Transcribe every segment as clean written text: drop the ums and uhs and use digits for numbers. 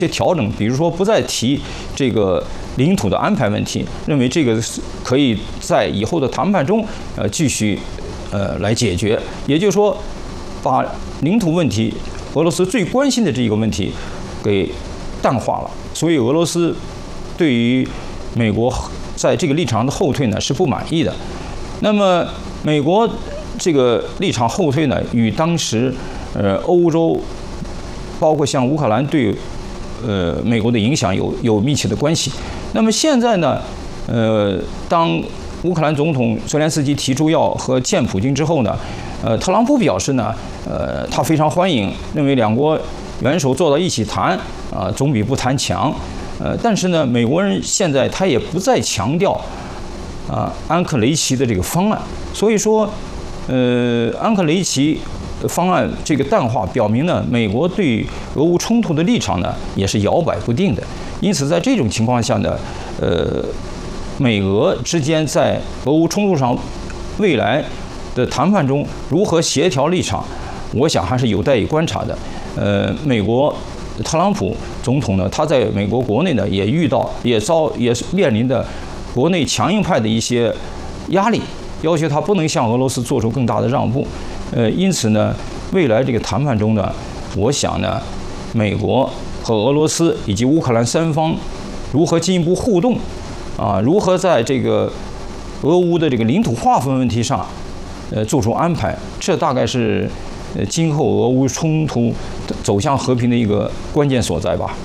些调整，比如说不再提这个领土的安排问题，认为这个可以在以后的谈判中继续来解决。也就是说，把领土问题，俄罗斯最关心的这个问题给淡化了。所以俄罗斯对于美国在这个立场的后退呢是不满意的。那么美国这个立场后退呢，与当时欧洲包括像乌克兰对美国的影响有密切的关系。那么现在呢，当乌克兰总统泽连斯基提出要和见普京之后呢，特朗普表示呢，他非常欢迎，认为两国元首坐到一起谈总比不谈强。但是呢，美国人现在他也不再强调安克雷奇的这个方案，所以说，安克雷奇方案这个淡化，表明呢，美国对俄乌冲突的立场呢也是摇摆不定的。因此，在这种情况下呢，美俄之间在俄乌冲突上未来的谈判中如何协调立场，我想还是有待于观察的。美国特朗普总统呢，他在美国国内呢也面临的国内强硬派的一些压力，要求他不能向俄罗斯做出更大的让步。因此呢，未来这个谈判中呢，我想呢，美国和俄罗斯以及乌克兰三方如何进一步互动，如何在这个俄乌的这个领土划分问题上，做出安排，这大概是今后俄乌冲突走向和平的一个关键所在吧。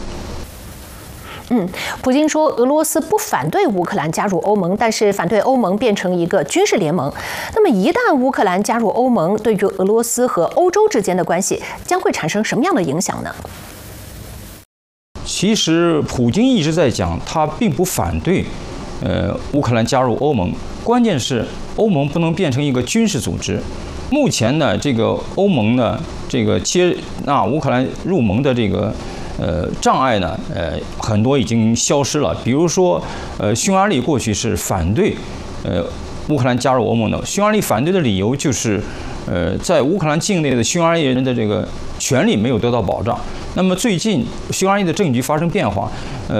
普京说，俄罗斯不反对乌克兰加入欧盟，但是反对欧盟变成一个军事联盟。那么，一旦乌克兰加入欧盟，对于俄罗斯和欧洲之间的关系将会产生什么样的影响呢？ 其实，普京一直在讲，他并不反对乌克兰加入欧盟，关键是欧盟不能变成一个军事组织。目前呢，这个欧盟呢，这个接纳乌克兰入盟的这个障碍呢，很多已经消失了。比如说，匈牙利过去是反对乌克兰加入欧盟的。匈牙利反对的理由就是，在乌克兰境内的匈牙利人的这个权利没有得到保障。那么最近匈牙利的政局发生变化，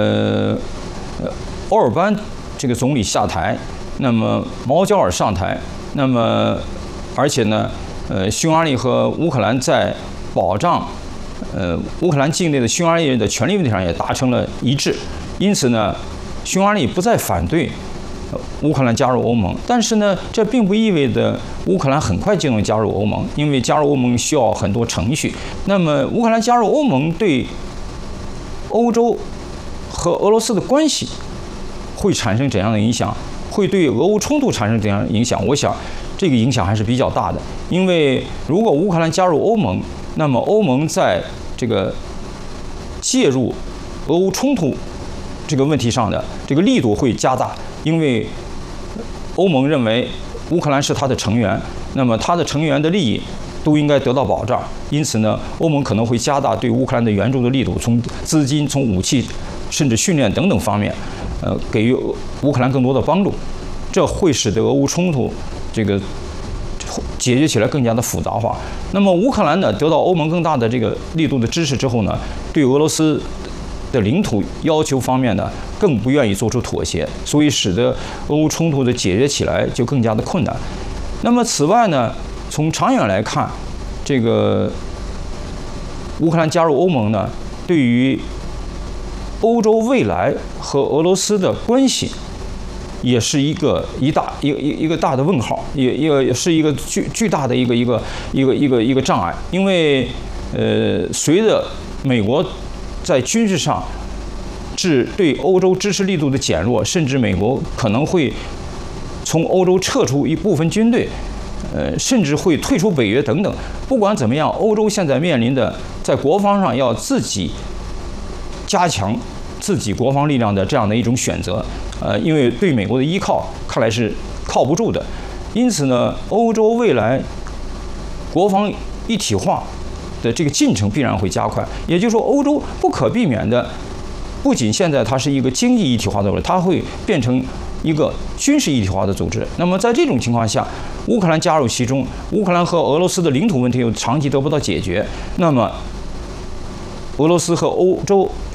欧尔班这个总理下台，那么毛焦尔上台，那么而且呢，匈牙利和乌克兰在保障乌克兰境内的匈牙利人的权利问题上也达成了一致，因此呢，匈牙利不再反对乌克兰加入欧盟。但是呢，这并不意味着乌克兰很快就能加入欧盟，因为加入欧盟需要很多程序。那么，乌克兰加入欧盟对欧洲和俄罗斯的关系会产生怎样的影响？会对俄乌冲突产生怎样的影响？我想，这个影响还是比较大的。因为如果乌克兰加入欧盟，那么欧盟在这个介入俄乌冲突这个问题上的这个力度会加大，因为欧盟认为乌克兰是它的成员，那么它的成员的利益都应该得到保障。因此呢，欧盟可能会加大对乌克兰的援助的力度，从资金、从武器，甚至训练等等方面，给予乌克兰更多的帮助。这会使得俄乌冲突这个解决起来更加的复杂化。那么乌克兰呢，得到欧盟更大的这个力度的支持之后呢，对俄罗斯的领土要求方面呢，更不愿意做出妥协，所以使得俄乌冲突的解决起来就更加的困难。那么此外呢，从长远来看，这个乌克兰加入欧盟呢，对于欧洲未来和俄罗斯的关系，也是一个大的问号，也是一个巨大的一个障碍。因为随着美国在军事上对欧洲支持力度的减弱，甚至美国可能会从欧洲撤出一部分军队，甚至会退出北约等等。不管怎么样，欧洲现在面临的在国防上要自己加强自己国防力量的这样的一种选择，因为对美国的依靠看来是靠不住的。因此呢，欧洲未来国防一体化的这个进程必然会加快。也就是说，欧洲不可避免的，不仅现在它是一个经济一体化的组织，它会变成一个军事一体化的组织。那么在这种情况下，乌克兰加入其中，乌克兰和俄罗斯的领土问题又长期得不到解决，那么俄罗斯和欧洲